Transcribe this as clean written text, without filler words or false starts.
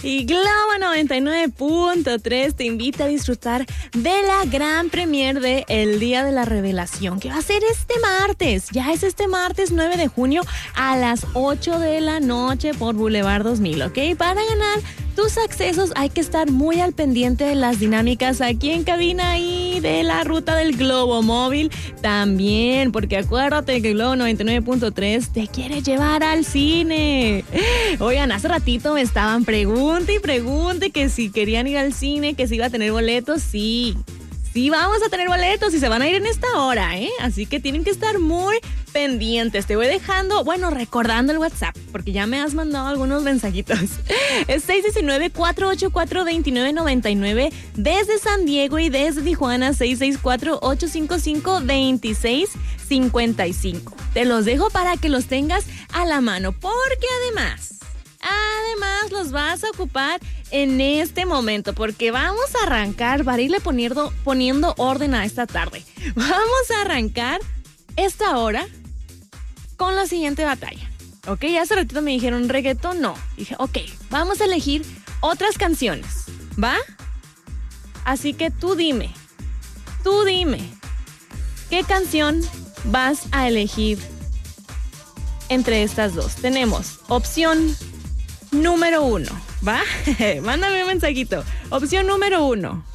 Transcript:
Y Globo 99.3 te invita a disfrutar de la gran premier de El Día de la Revelación, que va a ser este martes. Ya es este martes 9 de junio a las 8 de la noche por Boulevard 2000, ¿ok? Para ganar tus accesos hay que estar muy al pendiente de las dinámicas aquí en cabina y de la ruta del Globo Móvil también, porque acuérdate que Globo 99.3 te quiere llevar al cine. Oigan, hace ratito me estaban pregunte y pregunte que si querían ir al cine, que si iba a tener boletos. Sí, vamos a tener boletos y se van a ir en esta hora, ¿eh? Así que tienen que estar muy pendientes. Te voy dejando, recordando el WhatsApp, porque ya me has mandado algunos mensajitos. Es 619-484-2999 desde San Diego y desde Tijuana 664-855-2655. Te los dejo para que los tengas a la mano, porque además los vas a ocupar en este momento, porque vamos a arrancar para irle poniendo orden a esta tarde. Vamos a arrancar esta hora con la siguiente batalla, ¿ok? Hace ratito me dijeron reggaetón, no. Dije, ok, vamos a elegir otras canciones, ¿va? Así que tú dime, ¿qué canción vas a elegir entre estas dos? Tenemos opción número 1, ¿va? Mándame un mensajito. Opción número 1.